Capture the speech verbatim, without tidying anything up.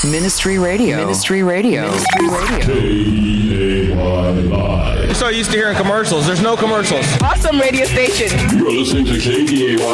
Ministry Radio. Ministry Radio. Ministry Radio. K E A Y Live. You're so used to hearing commercials. There's no commercials. Awesome radio station. You're listening to K E A Y